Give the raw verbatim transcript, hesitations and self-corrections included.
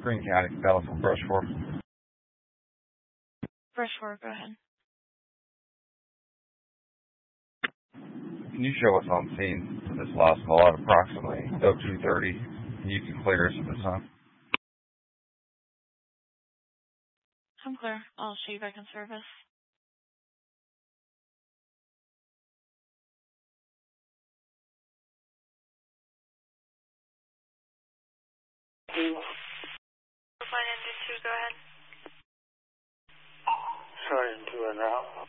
Green County, Battle from Brush Fork. Brush Fork, go ahead. Can you show us on scene for this last call at approximately oh two thirty? You can clear us at this time. I'm clear. I'll show you back in service. Fine, engine two, go ahead. Sorry, two and out.